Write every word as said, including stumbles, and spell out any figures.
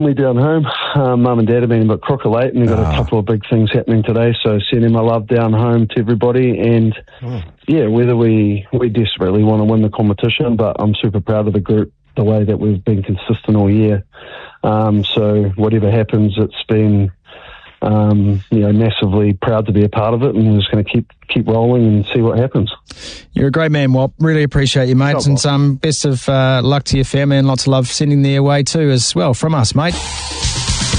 family down home. Um, Mum and Dad have been a bit crook of late, and they've got Oh. a couple of big things happening today, so sending my love down home to everybody. And Oh. yeah, whether we, we desperately want to win the competition, but I'm super proud of the group, the way that we've been consistent all year. Um, so whatever happens, it's been, um, you know, massively proud to be a part of it, and we're just going to keep keep rolling and see what happens. You're a great man, Wop. Really appreciate you, mate. Oh, and um, best of uh, luck to your family, and lots of love sending their way too as well from us, mate.